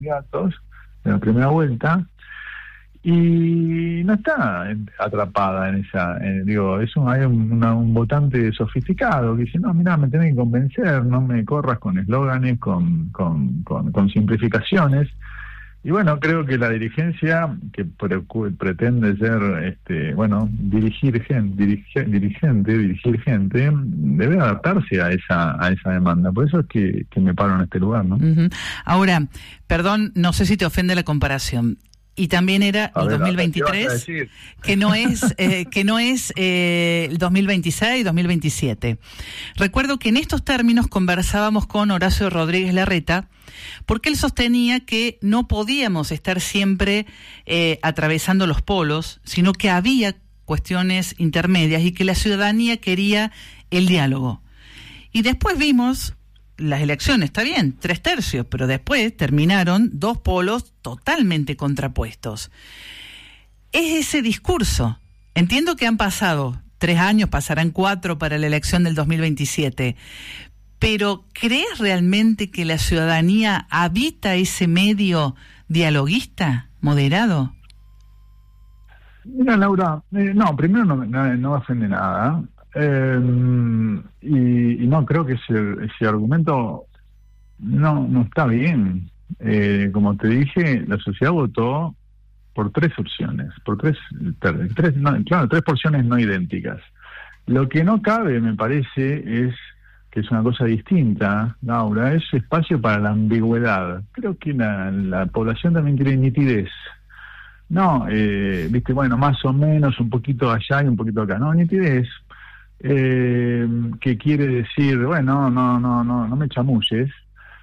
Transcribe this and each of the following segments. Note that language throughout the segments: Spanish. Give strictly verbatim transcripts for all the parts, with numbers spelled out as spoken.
candidatos de la primera vuelta, y no está atrapada en esa, en, digo, es un, hay un, una, un votante sofisticado que dice, no, mira, me tenés que convencer, no me corras con eslóganes, con, con, con, con simplificaciones. Y bueno, creo que la dirigencia que pre pretende ser, este, bueno, dirigir gente, dirige, dirigente, dirigir gente, debe adaptarse a esa a esa demanda. Por eso es que, que me paro en este lugar, ¿no? Uh-huh. Ahora, perdón, no sé si te ofende la comparación. Y también era el ver, dos mil veintitrés, que no es eh, que no es eh, el dos mil veintiséis, dos mil veintisiete. Recuerdo que en estos términos conversábamos con Horacio Rodríguez Larreta, porque él sostenía que no podíamos estar siempre eh, atravesando los polos, sino que había cuestiones intermedias y que la ciudadanía quería el diálogo. Y después vimos las elecciones, está bien, tres tercios, pero después terminaron dos polos totalmente contrapuestos. Es ese discurso. Entiendo que han pasado tres años, pasarán cuatro para la elección del dos mil veintisiete, pero ¿crees realmente que la ciudadanía habita ese medio dialoguista, moderado? Mira, Laura, eh, no, primero no, no, no ofende nada. Eh, y, y no, creo que ese, ese argumento no, no está bien. Eh, como te dije, la sociedad votó por tres opciones, por tres, tres no, claro, tres porciones no idénticas. Lo que no cabe, me parece, es que es una cosa distinta, Laura, es espacio para la ambigüedad. Creo que la, la población también quiere nitidez. No, eh, viste, bueno, más o menos, un poquito allá y un poquito acá. No, nitidez. Eh, que quiere decir, bueno, no, no, no, no me chamulles,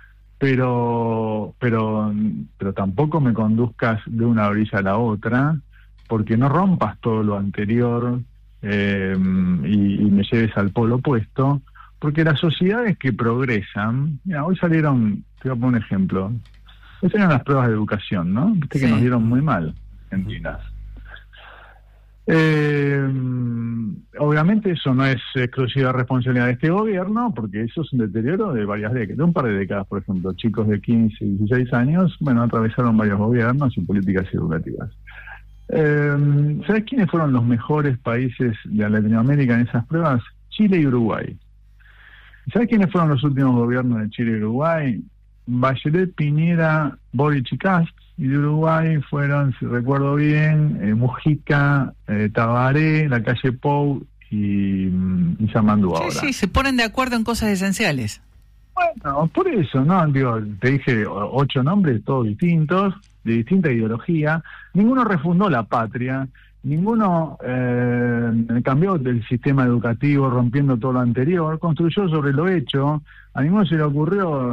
pero, pero, pero tampoco me conduzcas de una orilla a la otra, porque no rompas todo lo anterior eh, y, y me lleves al polo opuesto, porque las sociedades que progresan, mira, hoy salieron, te voy a poner un ejemplo, hoy salieron las pruebas de educación, ¿no? Viste que sí. Nos dieron muy mal, argentinas. Eh, obviamente eso no es exclusiva responsabilidad de este gobierno, porque eso es un deterioro de varias décadas, de un par de décadas, por ejemplo. Chicos de quince, dieciséis años, bueno, atravesaron varios gobiernos y políticas educativas. Eh, ¿Sabes quiénes fueron los mejores países de Latinoamérica en esas pruebas? Chile y Uruguay. ¿Sabes quiénes fueron los últimos gobiernos de Chile y Uruguay? Bachelet, Piñera, Boric y Kast. Y de Uruguay fueron, si recuerdo bien, eh, Mujica, eh, Tabaré, la calle Pou y, y Samandú ahora. Sí, sí, se ponen de acuerdo en cosas esenciales. Bueno, por eso, ¿no? Digo, te dije ocho nombres, todos distintos, de distinta ideología. Ninguno refundó la patria, ninguno eh, cambió el sistema educativo rompiendo todo lo anterior, construyó sobre lo hecho. A ninguno se le ocurrió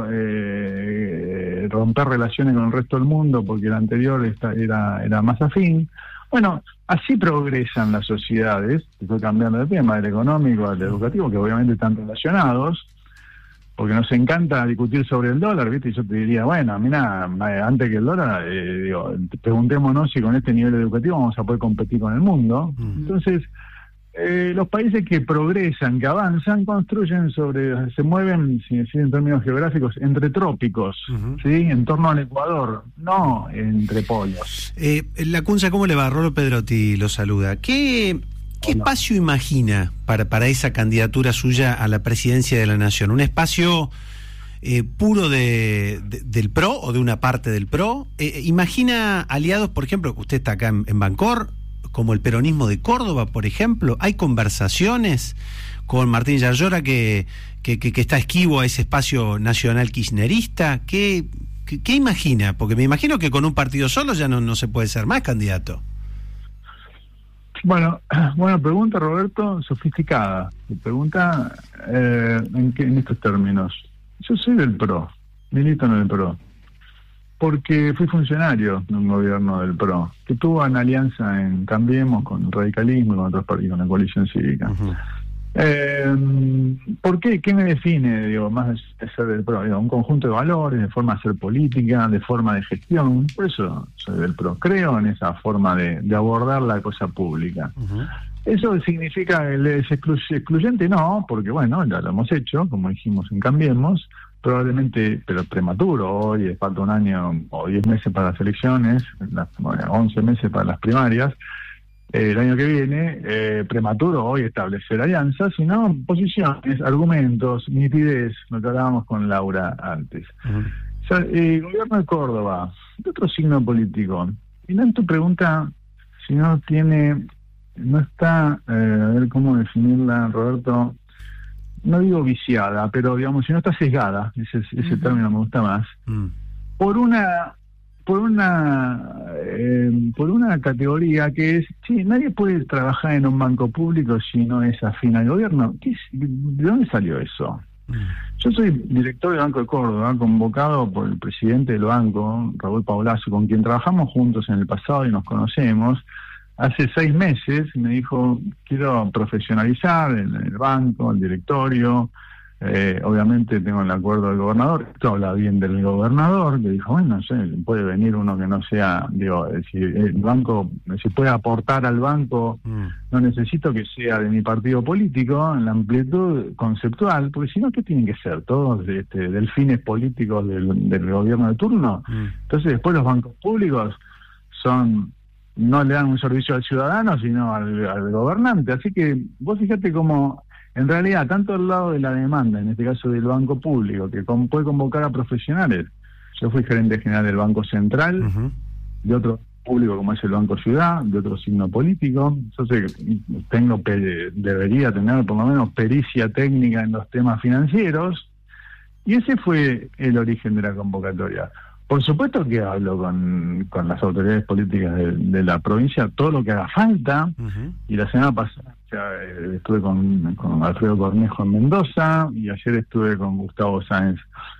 eh, romper relaciones con el resto del mundo porque el anterior está, era, era más afín. Bueno, así progresan las sociedades. Estoy cambiando de tema, del económico al educativo, que obviamente están relacionados, porque nos encanta discutir sobre el dólar, ¿viste? Y yo te diría, bueno, mira, antes que el dólar, eh, digo, preguntémonos si con este nivel educativo vamos a poder competir con el mundo. Uh-huh. Entonces, eh, los países que progresan, que avanzan, construyen sobre, se mueven, si decir en términos geográficos, entre trópicos, uh-huh. ¿sí? En torno al Ecuador, no entre polos. Eh, Lacunza, ¿cómo le va? Rolo Pedrotti lo saluda. ¿Qué... ¿Qué Hola. espacio imagina para, para esa candidatura suya a la presidencia de la Nación? ¿Un espacio eh, puro de, de, del P R O o de una parte del P R O? Eh, ¿Imagina aliados, por ejemplo, usted está acá en, en Bancor, como el peronismo de Córdoba, por ejemplo? ¿Hay conversaciones con Martín Yarlora que, que, que, que está esquivo a ese espacio nacional kirchnerista? ¿Qué, qué, qué imagina? Porque me imagino que con un partido solo ya no, no se puede ser más candidato. Bueno, buena pregunta, Roberto, sofisticada. Me pregunta eh, ¿en, qué, en estos términos. Yo soy del P R O, milito en el P R O, porque fui funcionario de un gobierno del P R O, que tuvo una alianza en Cambiemos con el radicalismo y con otros partidos, con la coalición cívica. Uh-huh. Eh, ¿Por qué? ¿Qué me define, digo, más de ser del P R O? Digo, un conjunto de valores, de forma de hacer política, de forma de gestión. Por eso soy del P R O. Creo en esa forma de, de abordar la cosa pública. Uh-huh. ¿Eso significa que es exclu- excluyente? No, porque bueno, ya lo hemos hecho, como dijimos en Cambiemos. probablemente, pero prematuro, hoy falta un año o diez meses para las elecciones, las, bueno, once meses para las primarias, eh, el año que viene, eh, prematuro hoy establecer alianzas, sino posiciones, argumentos, nitidez, lo que hablábamos con Laura antes. Uh-huh. O sea, eh, gobierno de Córdoba, de otro signo político, y no en tu pregunta, si no tiene, no está, eh, a ver cómo definirla, Roberto, no digo viciada, pero digamos, si no está sesgada, ese, ese uh-huh. término me gusta más, uh-huh. por una por una eh, por una categoría que es, sí, nadie puede trabajar en un banco público si no es afín al gobierno. ¿Qué es, ¿De dónde salió eso? Uh-huh. Yo soy director del Banco de Córdoba, convocado por el presidente del banco, Raúl Paulazo, con quien trabajamos juntos en el pasado y nos conocemos. Hace seis meses me dijo, quiero profesionalizar el, el banco, el directorio, eh, obviamente tengo el acuerdo del gobernador, esto habla bien del gobernador, que dijo, bueno, no sé, puede venir uno que no sea, digo, si el banco, si puede aportar al banco, mm. no necesito que sea de mi partido político, en la amplitud conceptual, porque si no, ¿qué tienen que ser? Todos este, delfines políticos del, del gobierno de turno. Mm. Entonces después los bancos públicos son... no le dan un servicio al ciudadano, sino al, al gobernante. Así que vos fíjate cómo, en realidad, tanto al lado de la demanda, en este caso del banco público, que con, puede convocar a profesionales. Yo fui gerente general del Banco Central, uh-huh. de otro público como es el Banco Ciudad, de otro signo político. Entonces, tengo debería tener por lo menos pericia técnica en los temas financieros, y ese fue el origen de la convocatoria. Por supuesto que hablo con, con las autoridades políticas de, de la provincia, todo lo que haga falta, uh-huh. y la semana pasada ya, eh, estuve con, con Alfredo Cornejo en Mendoza, y ayer estuve con Gustavo Sáenz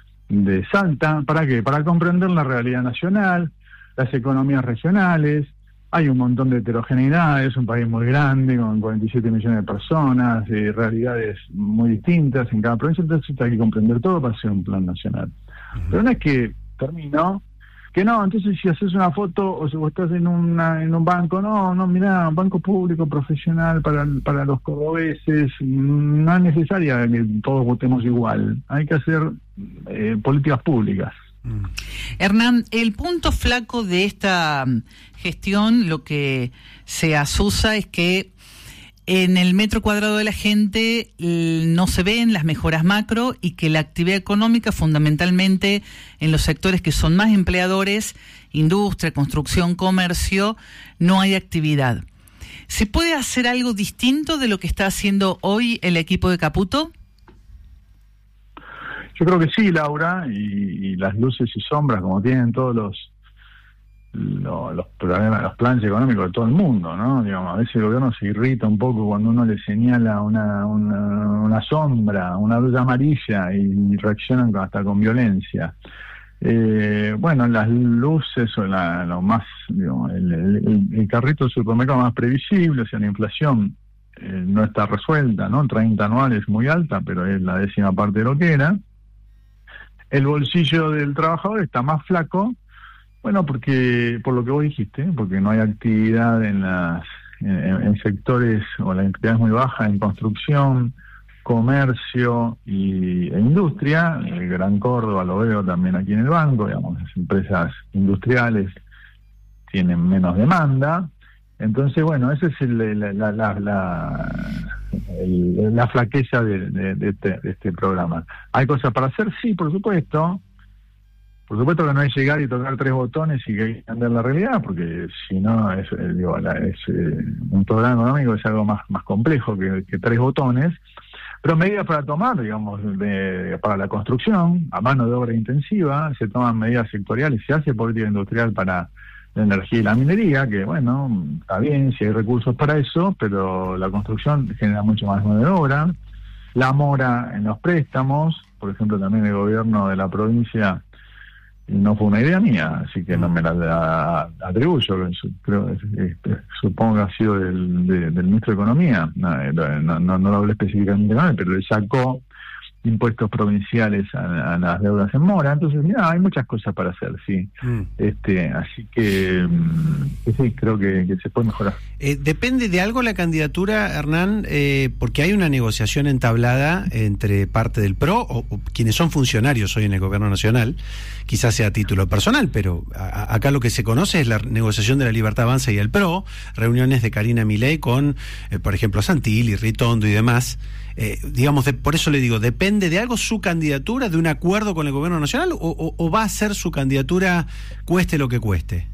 de Salta. ¿Para qué? Para comprender la realidad nacional, las economías regionales. Hay un montón de heterogeneidad, es un país muy grande, con cuarenta y siete millones de personas, eh, realidades muy distintas en cada provincia, entonces hay que comprender todo para hacer un plan nacional. Uh-huh. Pero no es que termino, que no, entonces si haces una foto o si vos estás en una en un banco, no, no, mirá, banco público profesional para para los cordobeses, no es necesaria que todos votemos igual, hay que hacer eh, políticas públicas. Mm. Hernán, el punto flaco de esta gestión, lo que se asusa es que en el metro cuadrado de la gente no se ven las mejoras macro y que la actividad económica, fundamentalmente en los sectores que son más empleadores, industria, construcción, comercio, no hay actividad. ¿Se puede hacer algo distinto de lo que está haciendo hoy el equipo de Caputo? Yo creo que sí, Laura, y, y las luces y sombras, como tienen todos los Los, los problemas, los planes económicos de todo el mundo, ¿no? Digamos, a veces el gobierno se irrita un poco cuando uno le señala una una, una sombra, una luz amarilla, y reaccionan hasta con violencia. Eh, bueno, las luces o la, lo más, digamos, el, el, el carrito del supermercado más previsible, o sea, la inflación eh, no está resuelta, ¿no? treinta anual es muy alta, pero es la décima parte de lo que era. El bolsillo del trabajador está más flaco. Bueno, porque por lo que vos dijiste, porque no hay actividad en las en, en sectores, o la actividad es muy baja en construcción, comercio y, e industria. El Gran Córdoba lo veo también aquí en el banco, digamos, las empresas industriales tienen menos demanda. Entonces, bueno, esa es el, la, la, la, la, el, la flaqueza de, de, de, este, de este programa. ¿Hay cosas para hacer? Sí, por supuesto. Por supuesto que no es llegar y tocar tres botones y que hay que cambiar la realidad, porque si no, es, eh, digo, la, es eh, un programa económico es algo más más complejo que, que tres botones, pero medidas para tomar, digamos, de, para la construcción, a mano de obra intensiva, se toman medidas sectoriales, se hace política industrial para la energía y la minería, que bueno, está bien, si hay recursos para eso, pero la construcción genera mucho más mano de obra. La mora en los préstamos, por ejemplo, también el gobierno de la provincia, no fue una idea mía, así que no me la, la atribuyo, creo, este, supongo que ha sido del, de, del ministro de Economía, no, no, no, no lo hablé específicamente con él, pero le sacó impuestos provinciales a, a las deudas en mora. Entonces, mira, hay muchas cosas para hacer, sí. Mm. Este, así que, que sí, creo que, que se puede mejorar. Eh, ¿Depende de algo la candidatura, Hernán? Eh, porque hay una negociación entablada entre parte del P R O, o, o quienes son funcionarios hoy en el Gobierno Nacional, quizás sea a título personal, pero a, acá lo que se conoce es la negociación de la Libertad Avanza y el P R O, reuniones de Karina Milei con, eh, por ejemplo, Santilli, Ritondo y demás. Eh, digamos, de, por eso le digo, ¿depende de algo su candidatura, de un acuerdo con el Gobierno Nacional, o, o, o va a ser su candidatura cueste lo que cueste?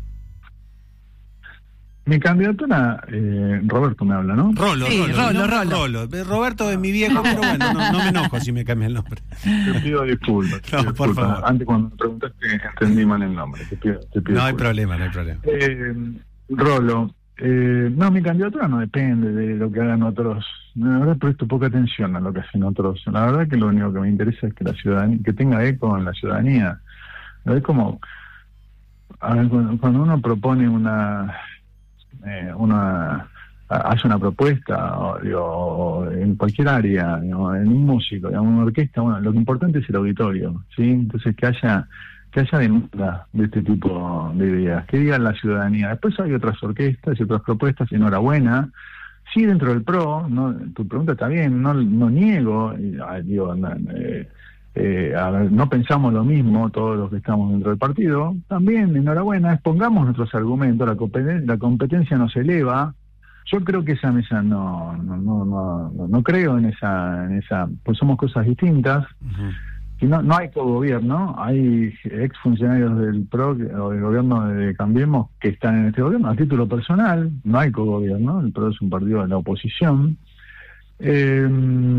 Mi candidatura, eh, Roberto me habla, ¿no? Rolo, sí, Rolo, Rolo, no, Rolo. Rolo. Roberto es mi viejo, pero bueno, no, no me enojo si me cambia el nombre. Te pido disculpas. No, te por disculpas. favor. Antes cuando me preguntaste entendí mal el nombre. Te pido, te pido no hay disculpas. problema, no hay problema. Eh, Rolo, eh, no, mi candidatura no depende de lo que hagan otros. La verdad presto poca atención a lo que hacen otros. La verdad que lo único que me interesa es que la ciudadanía, que tenga eco en la ciudadanía. Es como, a ver, cuando, cuando uno propone una, eh, una, hace una propuesta, o, digo, en cualquier área, digamos, en un músico, digamos, en una orquesta, bueno, lo importante es el auditorio, ¿sí? Entonces que haya que haya demanda de este tipo de ideas, que diga la ciudadanía. Después hay otras orquestas y otras propuestas, enhorabuena. Sí, dentro del P R O, no, tu pregunta está bien, no, no niego, eh, digo, no, eh, eh, a ver, no pensamos lo mismo todos los que estamos dentro del partido. También, enhorabuena, expongamos nuestros argumentos, la competencia, la competencia nos eleva. Yo creo que esa mesa no, no, no, no, no, no creo en esa, en esa, pues somos cosas distintas. Uh-huh. Y no, no hay cogobierno, hay exfuncionarios del P R O o del gobierno de Cambiemos que están en este gobierno. A título personal, no hay cogobierno, el P R O es un partido de la oposición. Eh,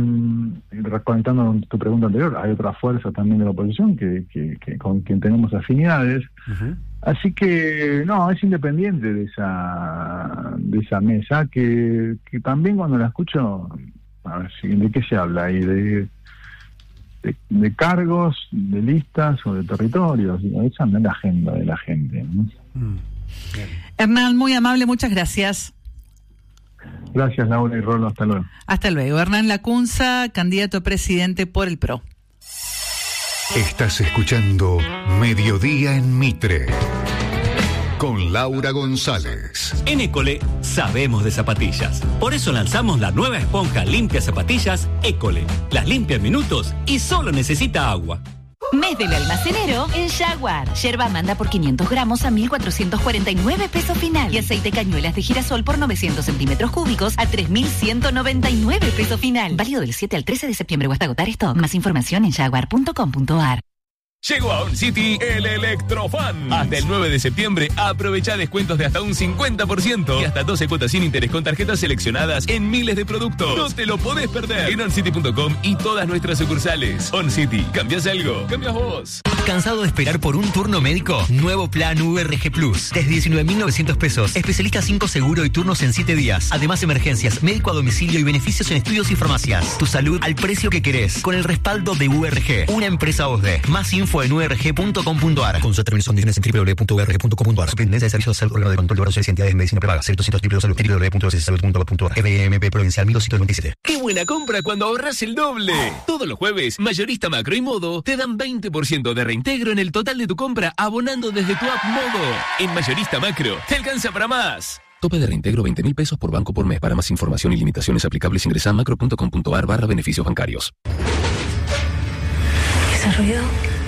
Comentando tu pregunta anterior, hay otra fuerza también de la oposición que, que, que con quien tenemos afinidades. Uh-huh. Así que, no, es independiente de esa de esa mesa, que, que también cuando la escucho, a ver, ¿de qué se habla ahí? De... De, de cargos, de listas o de territorios. Esa no es la agenda de la gente, ¿no? Mm. Hernán, muy amable, muchas gracias. Gracias, Laura y Rolo, hasta luego. Hasta luego. Hernán Lacunza, candidato a presidente por el P R O. Estás escuchando Mediodía en Mitre con Laura González. En École sabemos de zapatillas. Por eso lanzamos la nueva esponja limpia zapatillas École. Las limpia en minutos y solo necesita agua. Mes del almacenero en Jaguar. Yerba manda por quinientos gramos a mil cuatrocientos cuarenta y nueve pesos final. Y aceite cañuelas de girasol por novecientos centímetros cúbicos a tres mil ciento noventa y nueve pesos final. Válido del siete al trece de septiembre o hasta agotar stock. Más información en jaguar punto com punto a r. Llegó a OnCity el Electrofan. Hasta el nueve de septiembre aprovecha descuentos de hasta un cincuenta por ciento y hasta doce cuotas sin interés con tarjetas seleccionadas en miles de productos. No te lo podés perder en oncity punto com y todas nuestras sucursales. OnCity, ¿cambias algo? ¿Cambias vos? ¿Cansado de esperar por un turno médico? Nuevo plan U R G Plus. Desde diecinueve mil novecientos pesos. Especialista cinco seguro y turnos en siete días. Además, emergencias, médico a domicilio y beneficios en estudios y farmacias. Tu salud al precio que querés. Con el respaldo de U R G. Una empresa O S D E. Más info en u r g punto com punto a r. Consulta términos y condiciones en w w w punto u r g punto com punto a r. Superintendencia de Servicios de Salud, órgano de control de valores y entidades de medicina prepaga. cero doscientos triple salud, w w w punto salud punto gov punto a r. F M P Provincial mil doscientos noventa y siete. ¡Qué buena compra cuando ahorras el doble! Todos los jueves, Mayorista Macro y Modo te dan veinte por ciento de reintegro en el total de tu compra abonando desde tu app Modo. En Mayorista Macro, te alcanza para más. Tope de reintegro veinte mil pesos por banco por mes. Para más información y limitaciones aplicables ingresa a macro punto com punto a r barra beneficios bancarios. ¿Ese ruido?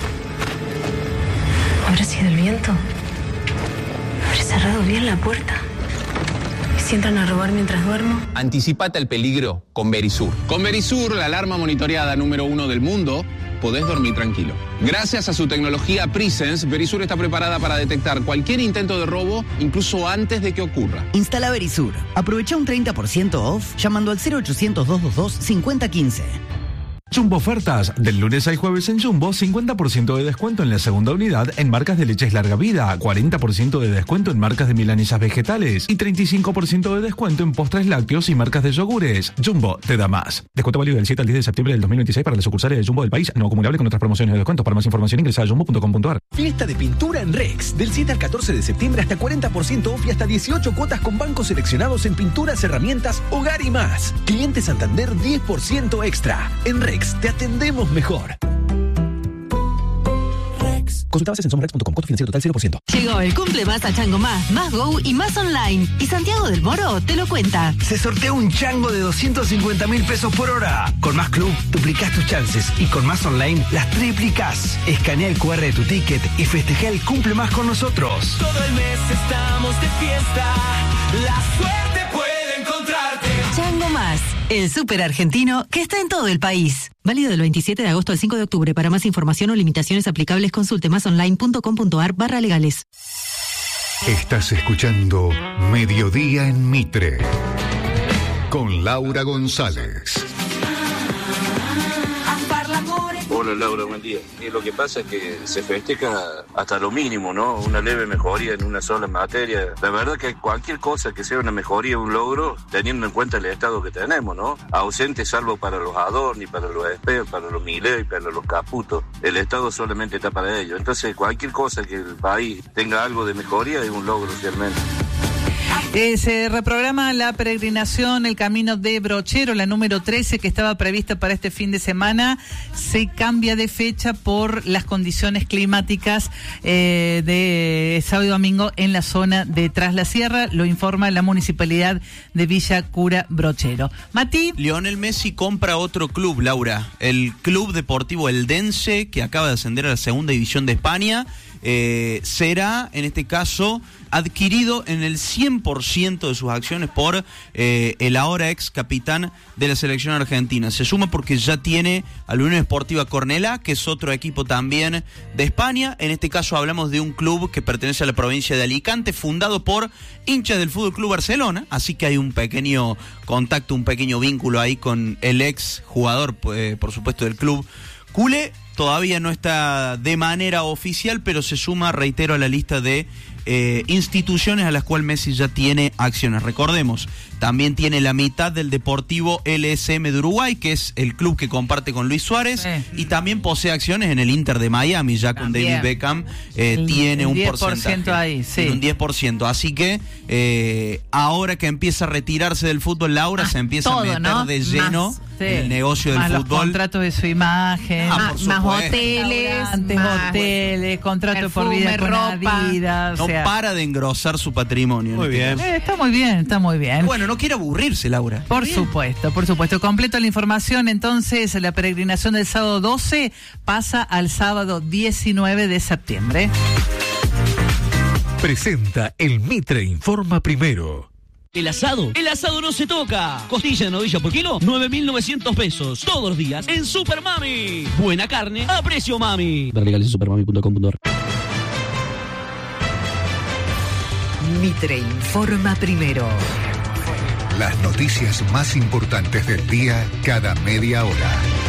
¿Habrá sido el viento? ¿Habré cerrado bien la puerta? ¿Y si entran a robar mientras duermo? Anticipate al peligro con Verisur. Con Verisur, la alarma monitoreada número uno del mundo, podés dormir tranquilo. Gracias a su tecnología Presence, Verisur está preparada para detectar cualquier intento de robo, incluso antes de que ocurra. Instala Verisur. Aprovecha un treinta por ciento off llamando al cero ochocientos, doscientos veintidós, cincuenta quince. Jumbo ofertas. Del lunes al jueves en Jumbo, cincuenta por ciento de descuento en la segunda unidad en marcas de leches larga vida, cuarenta por ciento de descuento en marcas de milanesas vegetales y treinta y cinco por ciento de descuento en postres lácteos y marcas de yogures. Jumbo te da más. Descuento válido del siete al diez de septiembre del dos mil veintiséis para las sucursales de Jumbo del país, no acumulable con otras promociones de descuento. Para más información ingresa a jumbo punto com punto a r. Fiesta de pintura en Rex. Del siete al catorce de septiembre hasta cuarenta por ciento off y hasta dieciocho cuotas con bancos seleccionados en pinturas, herramientas, hogar y más. Cliente Santander diez por ciento extra. En Rex Rex, te atendemos mejor. Consulta bases en somrex punto com. Costo financiero total cero por ciento. Llegó el cumple más a Chango Más, Más Go y Más Online. Y Santiago del Moro te lo cuenta. Se sortea un chango de doscientos cincuenta mil pesos por hora. Con Más Club duplicás tus chances y con Más Online las triplicás. Escanea el cu erre de tu ticket y festeja el cumple más con nosotros. Todo el mes estamos de fiesta. La suerte puede encontrarte. Chango Más, el súper argentino que está en todo el país. Válido del veintisiete de agosto al cinco de octubre. Para más información o limitaciones aplicables, consulte másonline punto com punto ar barra legales. Estás escuchando Mediodía en Mitre con Laura González. Hola Laura, buen día. Y lo que pasa es que se festeja hasta lo mínimo, ¿no? Una leve mejoría en una sola materia. La verdad que cualquier cosa que sea una mejoría, un logro, teniendo en cuenta el estado que tenemos, ¿no? Ausente salvo para los Adorni, para los Esper, para los Milei, para los Caputo. El estado solamente está para ellos. Entonces cualquier cosa que el país tenga algo de mejoría es un logro realmente. Eh, se reprograma la peregrinación, el camino de Brochero, la número trece, que estaba prevista para este fin de semana. Se cambia de fecha por las condiciones climáticas eh, de sábado y domingo en la zona de Tras la Sierra. Lo informa la Municipalidad de Villa Cura Brochero. Mati. Lionel Messi compra otro club, Laura. El Club Deportivo Eldense, que acaba de ascender a la segunda división de España. Eh, será, en este caso, adquirido en el cien por ciento de sus acciones por eh, el ahora ex capitán de la selección argentina. Se suma porque ya tiene a la Unión Esportiva Cornellá, que es otro equipo también de España. En este caso hablamos de un club que pertenece a la provincia de Alicante, fundado por hinchas del Fútbol Club Barcelona, así que hay un pequeño contacto, un pequeño vínculo ahí con el ex jugador, pues, por supuesto, del club culé. Todavía no está de manera oficial, pero se suma, reitero, a la lista de eh, instituciones a las cuales Messi ya tiene acciones. Recordemos, también tiene la mitad del Deportivo L S M de Uruguay, que es el club que comparte con Luis Suárez, sí. Y también posee acciones en el Inter de Miami, ya con también. David Beckham, eh, el, tiene el un diez por ciento porcentaje. Ahí, sí. Un diez por ciento. Así que eh, ahora que empieza a retirarse del fútbol, Laura, más se empieza todo, a meter ¿no? de lleno más, sí. en el negocio más del los fútbol. Contratos de su imagen, ah, más, más hoteles, más hoteles, contrato por vida con ropa. Adidas, No o sea. para de engrosar su patrimonio. Muy bien. Eh, está muy bien, está muy bien. Bueno, no quiere aburrirse, Laura. Por supuesto, por supuesto. Completo la información, entonces, la peregrinación del sábado doce pasa al sábado diecinueve de septiembre. Presenta el Mitre Informa Primero. El asado, el asado no se toca. Costilla de novilla por kilo, nueve mil novecientos pesos. Todos los días en Super Mami. Buena carne a precio mami. Ver legales en supermami punto com punto ar. Mitre Informa Primero. Las noticias más importantes del día cada media hora.